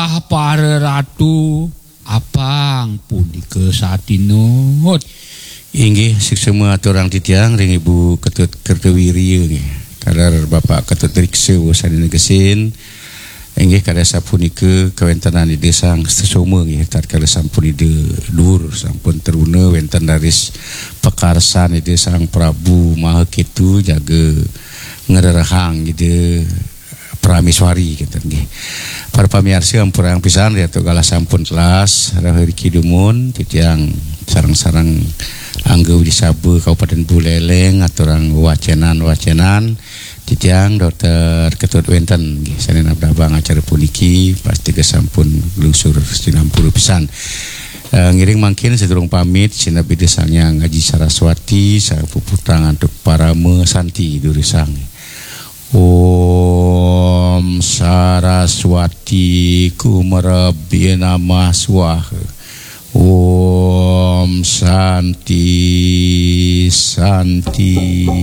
Wah para ratu apang punika satinut. Inggih semua orang titiang ring Ibu Ketut Kertewiri nggih. Kadar Bapak Ketut Riksa sadina gesin. Inggih kada sapunika kawentanan ide sang sesoma nggih tatkala sampun ide dur sampun teruna wenten daris pekarsan ide sang Prabu Mahaketu jaga ngererahang ide Prameswari gitu nggih. Para pamirsa ampurang pisan ya togala sampun kelas raheur kidumun titiang sarang-sarang angge disabe Kabupaten Buleleng aturang wacenan titiang Dr. Ketut wenten nggih sanena abang acara puniki pasti sampun lusur 90 pisan. Ngiring mangkin sedurung pamit sinabi desangnya Ngaji Saraswati sapuputang untuk para mesanti durisang. Om Saraswati Kumarabya Namah Swaha. Om Santi Santi.